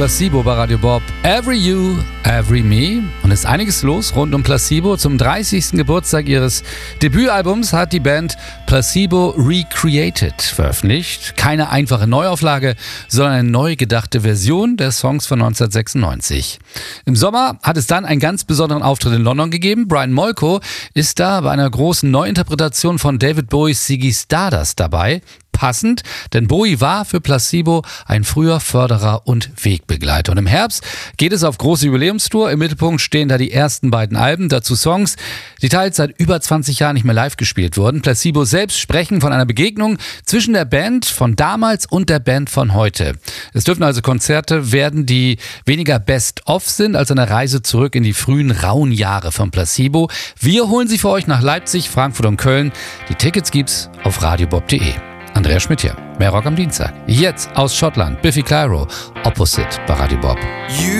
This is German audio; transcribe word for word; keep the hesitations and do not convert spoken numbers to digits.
Placebo bei Radio Bob. Every You, Every Me. Und es ist einiges los rund um Placebo. Zum dreißigsten Geburtstag ihres Debütalbums hat die Band Placebo Recreated veröffentlicht. Keine einfache Neuauflage, sondern eine neu gedachte Version der Songs von neunzehnhundertsechsundneunzig. Im Sommer hat es dann einen ganz besonderen Auftritt in London gegeben. Brian Molko ist da bei einer großen Neuinterpretation von David Bowies Ziggy Stardust dabei. Passend, denn Bowie war für Placebo ein früher Förderer und Wegbegleiter. Und im Herbst geht es auf große Jubiläumstour. Im Mittelpunkt stehen da die ersten beiden Alben, dazu Songs, die teils seit über zwanzig Jahren nicht mehr live gespielt wurden. Placebo selbst sprechen von einer Begegnung zwischen der Band von damals und der Band von heute. Es dürfen also Konzerte werden, die weniger Best-of sind, als eine Reise zurück in die frühen rauen Jahre von Placebo. Wir holen sie für euch nach Leipzig, Frankfurt und Köln. Die Tickets gibt's auf radiobob punkt de. Andreas Schmidt hier. Mehr Rock am Dienstag. Jetzt aus Schottland. Biffy Clyro. Opposite bei Radio Bob.